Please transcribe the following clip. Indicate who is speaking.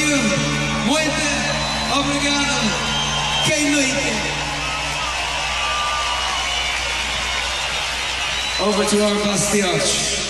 Speaker 1: you. Muito obrigado. Que noite. Over to our Bastioch.